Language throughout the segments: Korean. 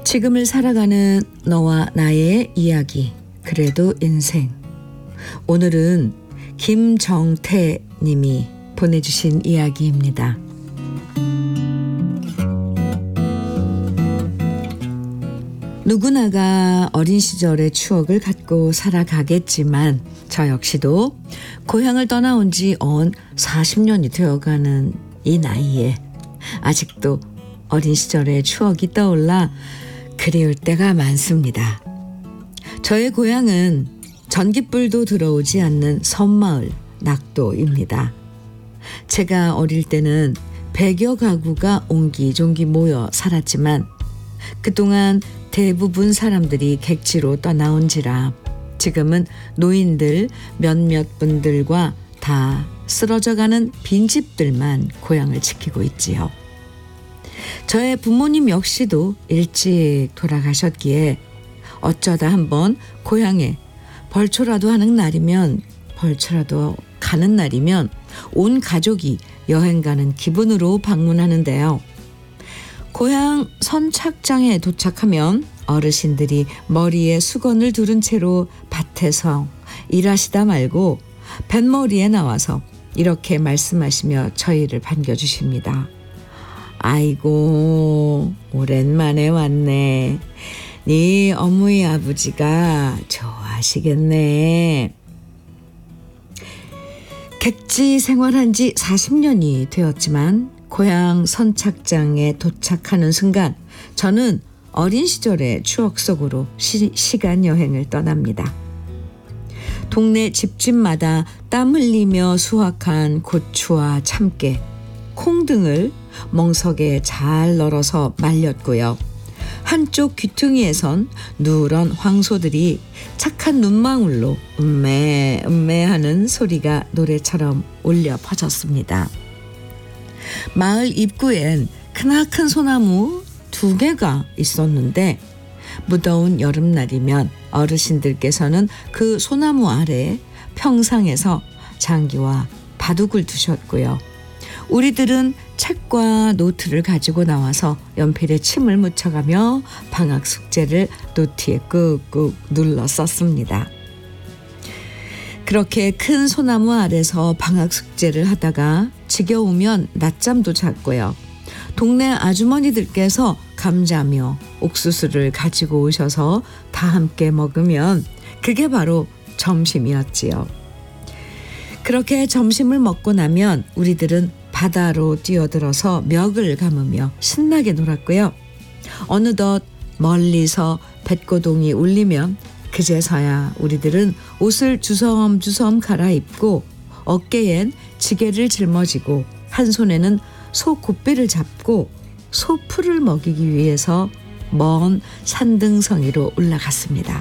지금을 살아가는 너와 나의 이야기, 그래도 인생. 오늘은 김정태 님이 보내주신 이야기입니다. 누구나가 어린 시절의 추억을 갖고 살아가겠지만 저 역시도 고향을 떠나온 지 언 40년이 되어가는 이 나이에 아직도 어린 시절의 추억이 떠올라 그리울 때가 많습니다. 저의 고향은 전깃불도 들어오지 않는 섬마을 낙도입니다. 제가 어릴 때는 100여 가구가 옹기종기 모여 살았지만 그동안 대부분 사람들이 객지로 떠나온지라 지금은 노인들 몇몇 분들과 다 쓰러져가는 빈집들만 고향을 지키고 있지요. 저의 부모님 역시도 일찍 돌아가셨기에 어쩌다 한번 고향에 벌초라도 가는 날이면 온 가족이 여행 가는 기분으로 방문하는데요. 고향 선착장에 도착하면 어르신들이 머리에 수건을 두른 채로 밭에서 일하시다 말고 뱃머리에 나와서 이렇게 말씀하시며 저희를 반겨주십니다. 아이고, 오랜만에 왔네. 네 어머니 아버지가 좋아하시겠네. 객지 생활한 지 40년이 되었지만 고향 선착장에 도착하는 순간 저는 어린 시절의 추억 속으로 시간 여행을 떠납니다. 동네 집집마다 땀 흘리며 수확한 고추와 참깨, 콩 등을 멍석에 잘 널어서 말렸고요. 한쪽 귀퉁이에선 누런 황소들이 착한 눈망울로 음메 하는 소리가 노래처럼 울려 퍼졌습니다. 마을 입구엔 크나큰 소나무 2개가 있었는데 무더운 여름날이면 어르신들께서는 그 소나무 아래 평상에서 장기와 바둑을 두셨고요. 우리들은 책과 노트를 가지고 나와서 연필에 침을 묻혀가며 방학 숙제를 노트에 꾹꾹 눌러 썼습니다. 그렇게 큰 소나무 아래서 방학 숙제를 하다가 지겨우면 낮잠도 잤고요. 동네 아주머니들께서 감자며 옥수수를 가지고 오셔서 다 함께 먹으면 그게 바로 점심이었지요. 그렇게 점심을 먹고 나면 우리들은 바다로 뛰어들어서 멱을 감으며 신나게 놀았고요. 어느덧 멀리서 뱃고동이 울리면 그제서야 우리들은 옷을 주섬주섬 갈아입고 어깨엔 지게를 짊어지고 한 손에는 소 곱비를 잡고 소풀을 먹이기 위해서 먼 산등성이로 올라갔습니다.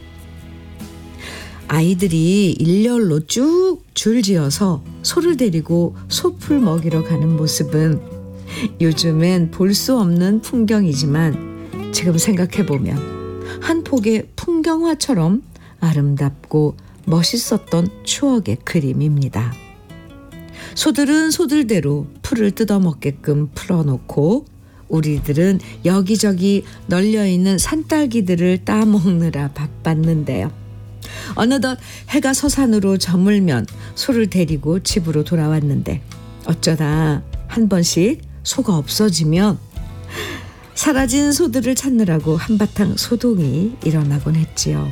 아이들이 일렬로 쭉 줄지어서 소를 데리고 소풀 먹이러 가는 모습은 요즘엔 볼 수 없는 풍경이지만 지금 생각해보면 한 폭의 풍경화처럼 아름답고 멋있었던 추억의 그림입니다. 소들은 소들대로 풀을 뜯어먹게끔 풀어놓고 우리들은 여기저기 널려있는 산딸기들을 따먹느라 바빴는데요. 어느덧 해가 서산으로 저물면 소를 데리고 집으로 돌아왔는데 어쩌다 한 번씩 소가 없어지면 사라진 소들을 찾느라고 한바탕 소동이 일어나곤 했지요.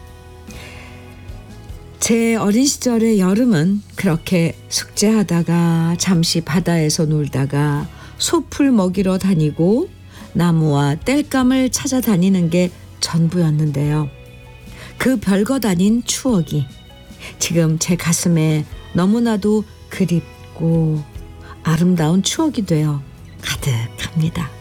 제 어린 시절의 여름은 그렇게 숙제하다가 잠시 바다에서 놀다가 소풀 먹이러 다니고 나무와 땔감을 찾아다니는 게 전부였는데요. 그 별것 아닌 추억이 지금 제 가슴에 너무나도 그립고 아름다운 추억이 되어 가득합니다.